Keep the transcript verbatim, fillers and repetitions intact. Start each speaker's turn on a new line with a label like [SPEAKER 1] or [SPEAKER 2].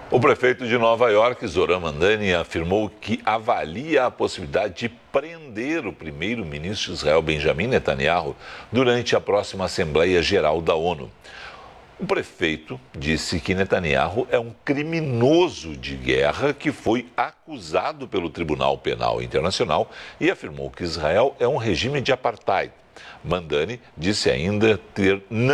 [SPEAKER 1] O prefeito de Nova York, Zoran Mandani, afirmou que avalia a possibilidade de prender o primeiro-ministro de Israel, Benjamin Netanyahu, durante a próxima Assembleia Geral da ONU. O prefeito disse que Netanyahu é um criminoso de guerra que foi acusado pelo Tribunal Penal Internacional e afirmou que Israel é um regime de apartheid. Mandani disse ainda ter